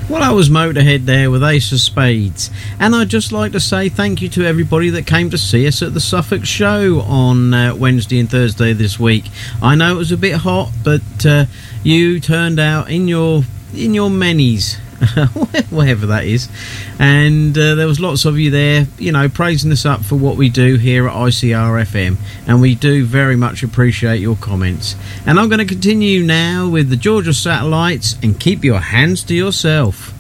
Well, I was Motorhead there with Ace of Spades, and I'd just like to say thank you to everybody that came to see us at the Suffolk show on Wednesday and Thursday this week. I know it was a bit hot, but you turned out in your many's, whatever that is, and there was lots of you there, you know, praising us up for what we do here at ICR FM, and we do very much appreciate your comments. And I'm going to continue now with the Georgia Satellites and Keep Your Hands to Yourself.